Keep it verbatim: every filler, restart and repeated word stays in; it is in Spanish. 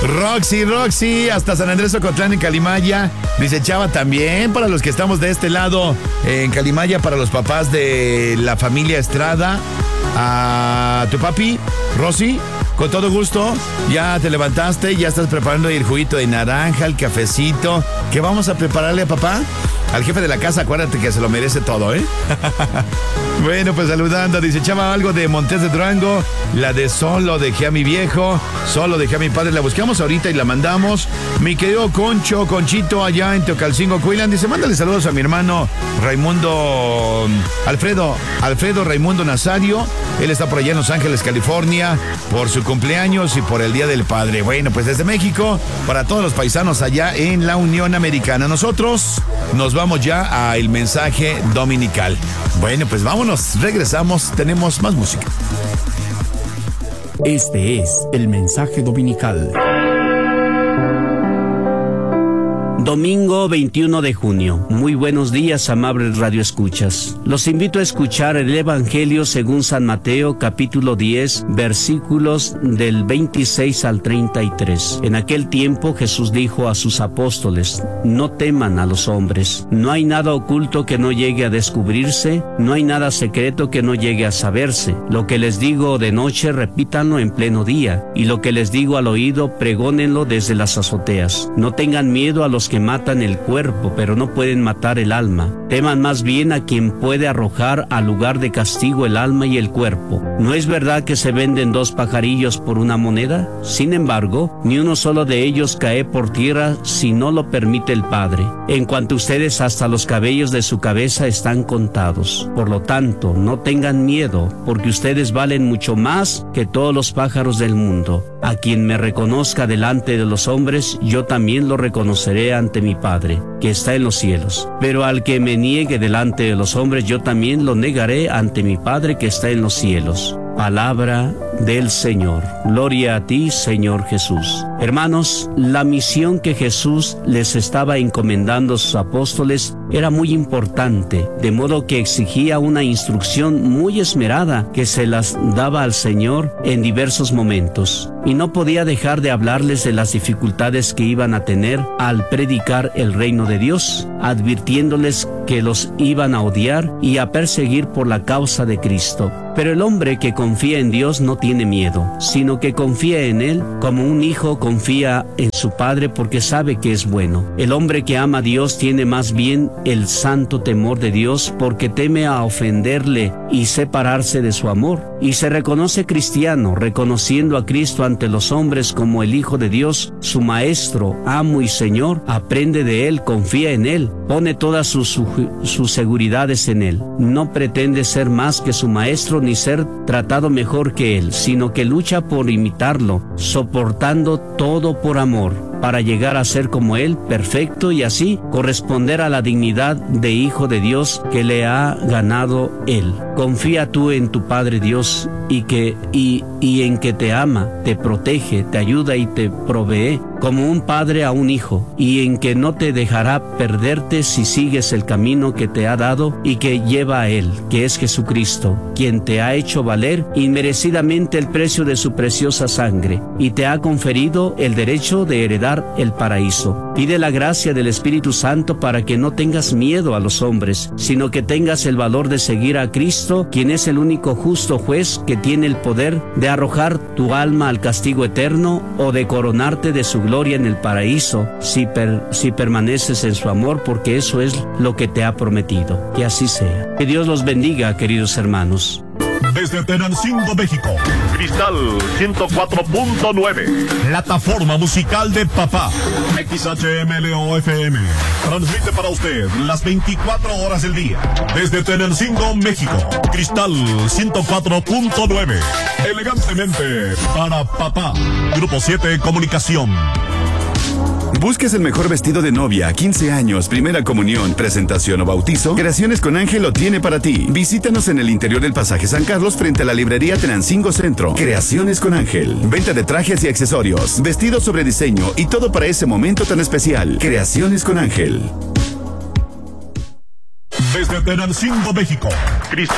Roxy, Roxy, hasta San Andrés Ocotlán en Calimaya. Dice Chava también, para los que estamos de este lado, en Calimaya, para los papás de la familia Estrada. A tu papi, Rosy, con todo gusto, ya te levantaste, ya estás preparando el juguito de naranja, el cafecito. ¿Qué vamos a prepararle a papá? Al jefe de la casa, acuérdate que se lo merece todo, ¿eh? Bueno, pues saludando, dice Chava, algo de Montes de Durango, la de Solo dejé a mi viejo, Solo dejé a mi padre, la buscamos ahorita y la mandamos. Mi querido Concho, Conchito, allá en Teocalcingo, Cuilan, dice, mándale saludos a mi hermano Raimundo, Alfredo, Alfredo Raimundo Nazario, él está por allá en Los Ángeles, California, por su cumpleaños y por el Día del Padre. Bueno, pues desde México, para todos los paisanos allá en la Unión Americana. Nosotros nos vamos ya a el mensaje dominical. Bueno, pues vámonos, regresamos, tenemos más música. Este es el mensaje dominical. Domingo veintiuno de junio. Muy buenos días, amables radioescuchas. Los invito a escuchar el Evangelio según San Mateo, capítulo diez, versículos del veintiséis al treinta y tres. En aquel tiempo Jesús dijo a sus apóstoles, no teman a los hombres. No hay nada oculto que no llegue a descubrirse, no hay nada secreto que no llegue a saberse. Lo que les digo de noche, repítanlo en pleno día, y lo que les digo al oído, pregónenlo desde las azoteas. No tengan miedo a los que matan el cuerpo, pero no pueden matar el alma. Teman más bien a quien puede arrojar al lugar de castigo el alma y el cuerpo. ¿No es verdad que se venden dos pajarillos por una moneda? Sin embargo, ni uno solo de ellos cae por tierra si no lo permite el Padre. En cuanto a ustedes, hasta los cabellos de su cabeza están contados. Por lo tanto, no tengan miedo, porque ustedes valen mucho más que todos los pájaros del mundo. A quien me reconozca delante de los hombres, yo también lo reconoceré ante mi Padre, que está en los cielos. Pero al que me niegue delante de los hombres, yo también lo negaré ante mi Padre que está en los cielos. Palabra del Señor. Gloria a ti, Señor Jesús. Hermanos, la misión que Jesús les estaba encomendando a sus apóstoles era muy importante, de modo que exigía una instrucción muy esmerada que se las daba al Señor en diversos momentos. Y no podía dejar de hablarles de las dificultades que iban a tener al predicar el reino de Dios, advirtiéndoles que los iban a odiar y a perseguir por la causa de Cristo. Pero el hombre que confía en Dios no tiene miedo, sino que confía en Él como un hijo confía en su padre porque sabe que es bueno. El hombre que ama a Dios tiene más bien el santo temor de Dios porque teme a ofenderle y separarse de su amor. Y se reconoce cristiano, reconociendo a Cristo ante los hombres como el Hijo de Dios, su Maestro, Amo y Señor. Aprende de Él, confía en Él, pone todas sus, sus seguridades en Él. No pretende ser más que su Maestro ni ser tratado mejor que Él, sino que lucha por imitarlo, soportando todo por amor, para llegar a ser como Él, perfecto, y así corresponder a la dignidad de Hijo de Dios que le ha ganado Él. Confía tú en tu Padre Dios y, que, y, y en que te ama, te protege, te ayuda y te provee, como un padre a un hijo, y en que no te dejará perderte si sigues el camino que te ha dado y que lleva a Él, que es Jesucristo, quien te ha hecho valer inmerecidamente el precio de su preciosa sangre y te ha conferido el derecho de heredar el paraíso. Pide la gracia del Espíritu Santo para que no tengas miedo a los hombres, sino que tengas el valor de seguir a Cristo, quien es el único justo juez que tiene el poder de arrojar tu alma al castigo eterno o de coronarte de su gloria en el paraíso si, per, si permaneces en su amor, porque eso es lo que te ha prometido. Que así sea. Que Dios los bendiga, queridos hermanos. Desde Tenancingo, México, Cristal ciento cuatro punto nueve. Plataforma musical de papá. X H M L O F M. Transmite para usted las veinticuatro horas del día. Desde Tenancingo, México, Cristal ciento cuatro punto nueve. Elegantemente para papá. Grupo siete Comunicación. ¿Busques el mejor vestido de novia, quince años, primera comunión, presentación o bautizo? Creaciones con Ángel lo tiene para ti. Visítanos en el interior del pasaje San Carlos frente a la librería Tenancingo Centro. Creaciones con Ángel. Venta de trajes y accesorios, vestidos sobre diseño y todo para ese momento tan especial. Creaciones con Ángel. Desde Tenancingo, México, Cristal